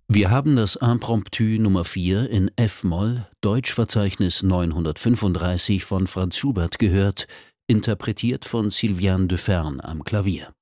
Wir haben das Impromptu Nummer 4 in f-Moll, Deutschverzeichnis 935 von Franz Schubert gehört, interpretiert von Sylviane de Ferm am Klavier.